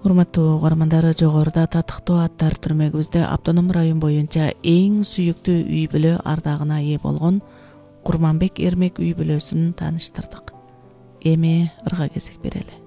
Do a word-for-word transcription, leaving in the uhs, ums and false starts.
Урматтуу угармандар, жогоруда татыктуу аттар түрмөгүбүздө автоном район боюнча эң сүйүктүү үй бүлө ардагына ээ болгон Курманбек Эрмек үй бүлөсүн тааныштырдык. Эми ырга кезек берели.